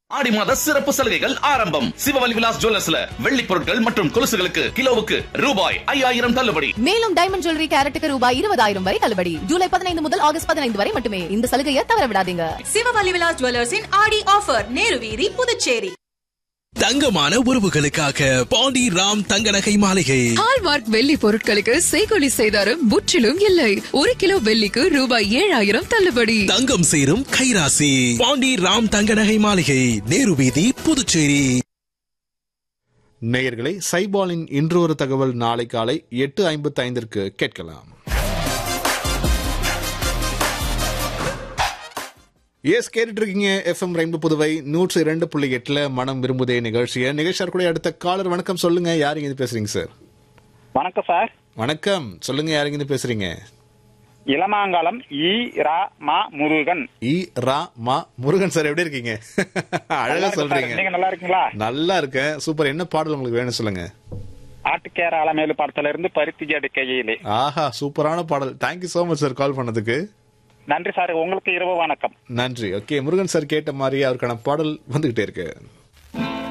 ஆடி மாத சிறப்பு சலுகைகள் ஆரம்பம். சிவவலி விலாஸ் ஜுவல்லர்ஸ்ல வெள்ளி பொருட்கள் மற்றும் கொலுசுகளுக்கு கிலோவுக்கு ரூபாய் 5000 தள்ளுபடி. மேலும் டைமண்ட் ஜுவல்லரி கேரட்டுக்கு ரூபாய் 20000 வரை தள்ளுபடி. ஜூலை 15 முதல் ஆகஸ்ட் 15 வரை மட்டுமே. இந்த சலுகையை தவற விடாதீங்க. சிவவலி விலாஸ் ஜுவல்லர்ஸின் ஆடி ஆஃபர், நேரு வீதி, புதுச்சேரி. தங்கமான உறவுகளுக்காக பாண்டி ராம் தங்க நகை மாளிகை. ஹால்மார்க் வெள்ளி பொருட்களுக்கு செய்கூலி சேதாரம் முற்றிலும் இல்லை. 1 கிலோ வெள்ளிக்கு ரூபாய் 7000 தள்ளுபடி. தங்கம் சேரும் கைராசி பாண்டி ராம் தங்க நகை மாளிகை, நேரு வீதி, புதுச்சேரி. நேயர்களை சைபாலின் இன்று ஒரு தகவல் நாளை காலை 8:55 கேட்கலாம். கேட்டுட்டு இருக்கீங்க FM ரெயின்போ புதுவை 102.8 மனம் விரும்புதே நிகழ்ச்சியார் கூட அடுத்த காலர். வணக்கம், சொல்லுங்க, யாருங்க இது பேசுறீங்க சார்? வணக்கம் சார். வணக்கம், சொல்லுங்க, யாருங்க இது பேசுறீங்க? இளமாங்கலம் முருகன். முருகன் சார், எப்படி இருக்கீங்க? அழகா சொல்றீங்க. நீங்க நல்லா இருக்கீங்களா? நல்லா இருக்கேன், சூப்பர். என்ன பாடல் உங்களுக்கு வேணும் சொல்லுங்க? ஆட்டுக்கேர அலமேலு படத்துல இருந்து பருத்தி ஜடி கையிலே. ஆஹா, சூப்பரான பாடல். Thank you so much sir call பண்ணதுக்கு. நன்றி சார், உங்களுக்கு இரவு வணக்கம். நன்றி. ஓகே, முருகன் சார் கேட்ட மாதிரி அவருக்கான பாடல் வந்துகிட்டே இருக்கு.